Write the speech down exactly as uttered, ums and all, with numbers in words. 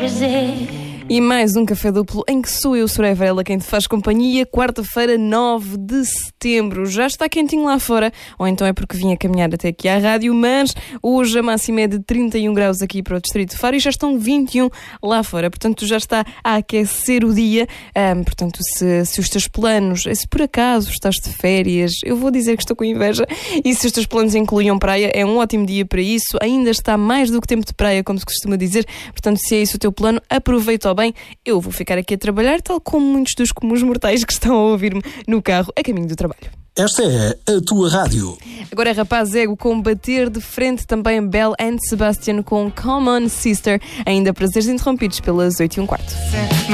crazy. E mais um café duplo em que sou eu, Soraya Varela, quem te faz companhia. Quarta-feira, nove de setembro. Já está quentinho lá fora, ou então é porque vim a caminhar até aqui à rádio, mas hoje a máxima é de trinta e um graus aqui para o Distrito de Faro e já estão vinte e um lá fora. Portanto, já está a aquecer o dia. Um, portanto, se, se os teus planos, se por acaso estás de férias, eu vou dizer que estou com inveja. E se os teus planos incluíam praia, é um ótimo dia para isso. Ainda está mais do que tempo de praia, como se costuma dizer. Portanto, se é isso o teu plano, aproveita ao bem. Eu vou ficar aqui a trabalhar, tal como muitos dos comuns mortais que estão a ouvir-me no carro a caminho do trabalho. Esta é a tua rádio. Agora é Rapaz Ego com Bater de Frente, também Belle and Sebastian com Come On Sister. Ainda prazeres interrompidos pelas oito e um quarto.